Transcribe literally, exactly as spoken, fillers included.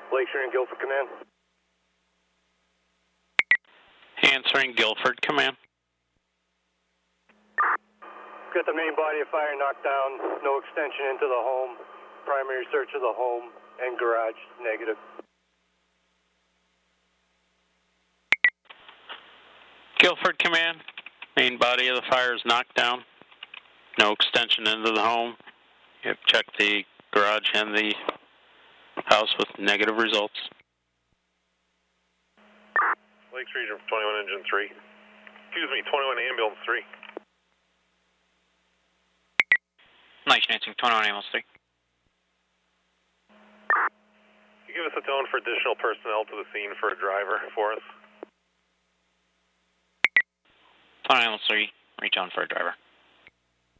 Lakeshore and Guilford Command. Answering Guilford Command. Got the main body of fire knocked down, no extension into the home. Primary search of the home and garage, negative. Guilford Command. Main body of the fire is knocked down. No extension into the home. You've checked the garage and the house with negative results. Lakes Region twenty-one Engine three. Excuse me, twenty-one Ambulance three. Nice, Nancy, twenty-one Ambulance three. Can you give us a tone for additional personnel to the scene for a driver for us? twenty-one Ambulance three, reach on for a driver.